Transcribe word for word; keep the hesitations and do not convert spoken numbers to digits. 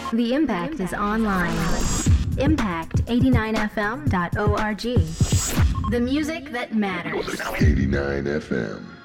The Impact is online. impact eighty-nine f m dot org. The music that matters. eighty-nine F M.